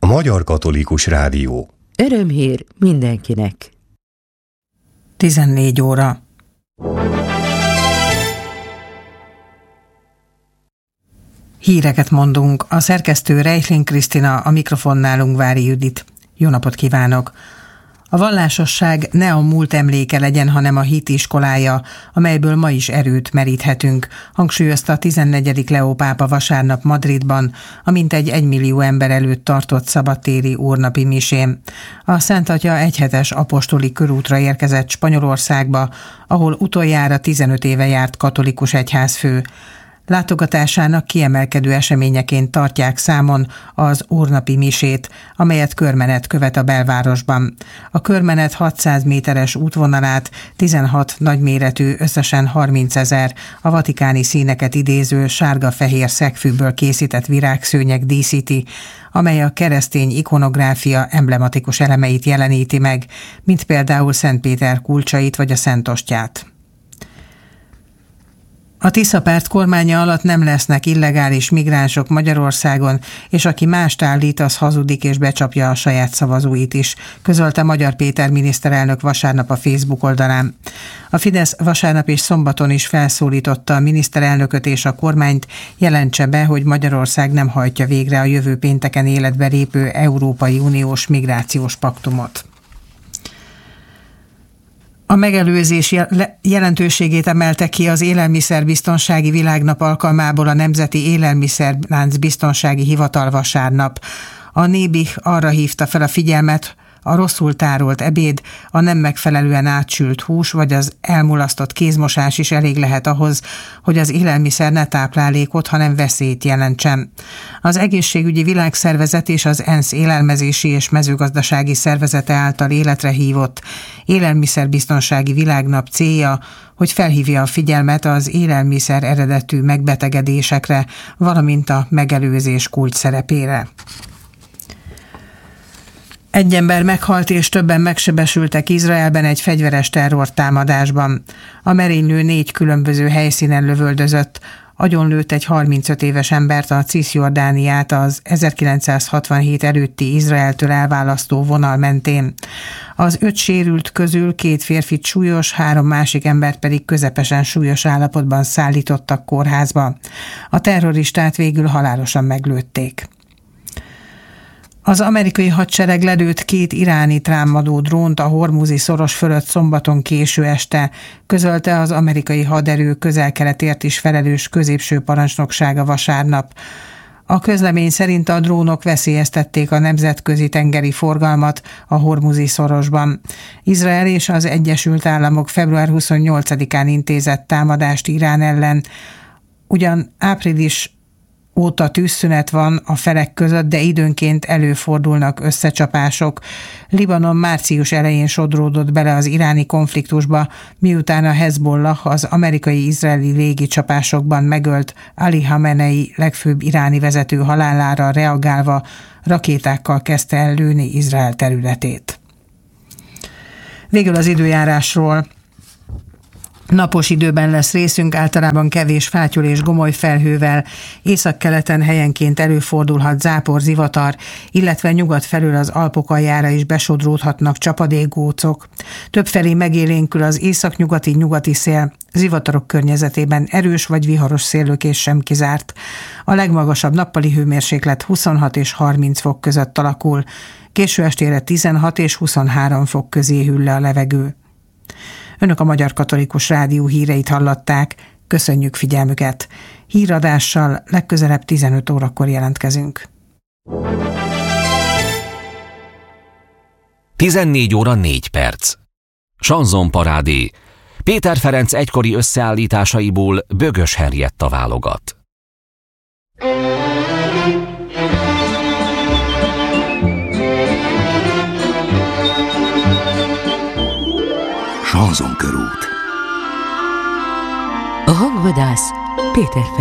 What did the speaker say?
Magyar Katolikus Rádió. Örömhír mindenkinek. 14 óra. Híreket mondunk. A szerkesztő Reichling Krisztina, a mikrofonnál Ungvári Judit. Jó napot kívánok! A vallásosság ne a múlt emléke legyen, hanem a hit iskolája, amelyből ma is erőt meríthetünk, hangsúlyozta a 14. Leó pápa vasárnap Madridban, a mintegy 1 millió ember előtt tartott szabadtéri úrnapi misén. A Szent Atya egyhetes apostoli körútra érkezett Spanyolországba, ahol utoljára 15 éve járt katolikus egyházfő. Látogatásának kiemelkedő eseményeként tartják számon az úrnapi misét, amelyet körmenet követ a belvárosban. A körmenet 600 méteres útvonalát 16 nagyméretű, összesen 30 000, a vatikáni színeket idéző sárga-fehér szegfűből készített virágszőnyeg díszíti, amely a keresztény ikonográfia emblematikus elemeit jeleníti meg, mint például Szent Péter kulcsait vagy a Szent Ostját. A Tisza párt kormánya alatt nem lesznek illegális migránsok Magyarországon, és aki mást állít, az hazudik és becsapja a saját szavazóit is, közölte Magyar Péter miniszterelnök vasárnap a Facebook oldalán. A Fidesz vasárnap és szombaton is felszólította a miniszterelnököt és a kormányt, jelentse be, hogy Magyarország nem hajtja végre a jövő pénteken életbe lépő Európai Uniós migrációs paktumot. A megelőzés jelentőségét emelte ki az Élelmiszerbiztonsági Világnap alkalmából a Nemzeti Élelmiszerlánc Biztonsági Hivatal vasárnap. A NÉBIH arra hívta fel a figyelmet, a rosszul tárolt ebéd, a nem megfelelően átsült hús vagy az elmulasztott kézmosás is elég lehet ahhoz, hogy az élelmiszer ne táplálékot, hanem veszélyt jelentsen. Az Egészségügyi Világszervezet és az ENSZ Élelmezési és Mezőgazdasági Szervezete által életre hívott Élelmiszerbiztonsági Világnap célja, hogy felhívja a figyelmet az élelmiszer eredetű megbetegedésekre, valamint a megelőzés kulcs szerepére. Egy ember meghalt és többen megsebesültek Izraelben egy fegyveres terrortámadásban. A merénylő 4 különböző helyszínen lövöldözött, agyonlőtt egy 35 éves embert a Cisjordániát az 1967 előtti Izraeltől elválasztó vonal mentén. Az 5 sérült közül 2 férfit súlyos, 3 másik embert pedig közepesen súlyos állapotban szállítottak kórházba. A terroristát végül halálosan meglőtték. Az amerikai hadsereg lelőtt 2 iráni támadó drónt a Hormuzi szoros fölött szombaton késő este, közölte az amerikai haderő közel-keletért is felelős középső parancsnoksága vasárnap. A közlemény szerint a drónok veszélyeztették a nemzetközi tengeri forgalmat a Hormuzi szorosban. Izrael és az Egyesült Államok február 28-án intézett támadást Irán ellen. Ugyan április óta tűzszünet van a felek között, de időnként előfordulnak összecsapások. Libanon március elején sodródott bele az iráni konfliktusba, miután a Hezbollah az amerikai-izraeli légicsapásokban megölt Ali Khamenei legfőbb iráni vezető halálára reagálva rakétákkal kezdte el lőni Izrael területét. Végül az időjárásról. Napos időben lesz részünk, általában kevés fátyol és gomoly felhővel, északkeleten helyenként előfordulhat zápor, zivatar, illetve nyugat felől az Alpok aljára is besodródhatnak csapadékgócok. Többfelé megélénkül az északnyugati szél, zivatarok környezetében erős vagy viharos széllökés sem kizárt. A legmagasabb nappali hőmérséklet 26 és 30 fok között alakul, késő estére 16 és 23 fok közé hűl le a levegő. Önök a Magyar Katolikus Rádió híreit hallották, köszönjük figyelmüket. Híradással legközelebb 15 órakor jelentkezünk. 14 óra 4 perc. Chanson parádé. Péter Ferenc egykori összeállításaiból Bögös Henrietta válogat. Chanson körút. A hangvadász Péter Ferenc.